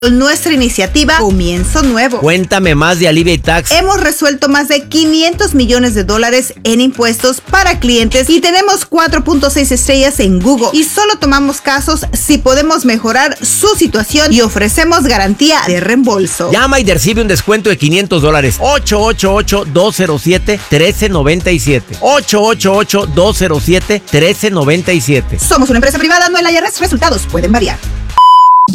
Con nuestra iniciativa Comienzo Nuevo. Cuéntame más de Alivia Tax. Hemos resuelto más de $500 millones en impuestos para clientes y tenemos 4.6 estrellas en Google. Y solo tomamos casos si podemos mejorar su situación y ofrecemos garantía de reembolso. Llama y recibe un descuento de $500. 888-207-1397. 888-207-1397. Somos una empresa privada, no el IRS. Resultados pueden variar.